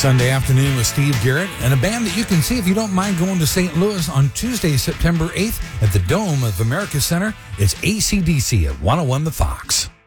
Sunday Afternoon with Steve Garrett and a band that you can see if you don't mind going to St. Louis on Tuesday, September 8th at the Dome of America Center. It's AC/DC at 101 The Fox.